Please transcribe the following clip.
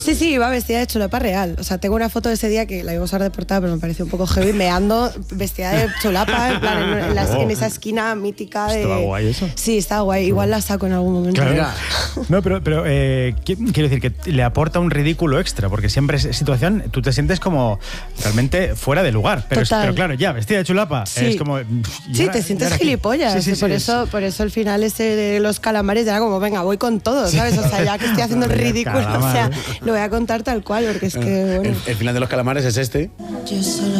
Sí, sí, iba vestida de chulapa real. O sea, tengo una foto de ese día que la iba a usar de portada, pero me pareció un poco heavy, meando vestida de chulapa, en plan, en esa esquina mítica de... ¿Estaba guay eso? Sí, estaba guay. Igual la saco en algún momento. Claro. No, pero quiero decir que le aporta un ridículo extra, porque siempre es situación, tú te sientes como realmente fuera de lugar. Pero claro, ya, vestida de chulapa, sí. Es como... Sí, te sientes gilipollas. Sí, por eso el final ese de los calamares era como, venga, voy con todo, ¿sabes? O sea, ya que estoy haciendo el ridículo, o sea, lo voy a contar tal cual, porque es que, bueno. El final de los calamares es este. Yo solo